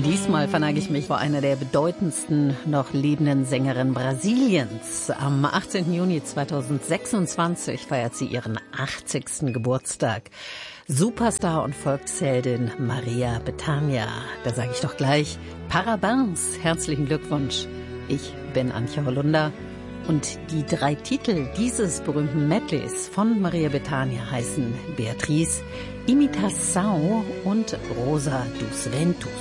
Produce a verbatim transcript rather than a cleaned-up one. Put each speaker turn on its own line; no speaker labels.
Diesmal verneige ich mich vor einer der bedeutendsten noch lebenden Sängerinnen Brasiliens. Am achtzehnten Juni zweitausendsechsundzwanzig feiert sie ihren achtzigsten Geburtstag. Superstar und Volksheldin Maria Bethânia. Da sage ich doch gleich Parabéns, herzlichen Glückwunsch. Ich bin Antje Hollunder und die drei Titel dieses berühmten Medleys von Maria Bethânia heißen Beatriz, Imitação und Rosa dos Ventos.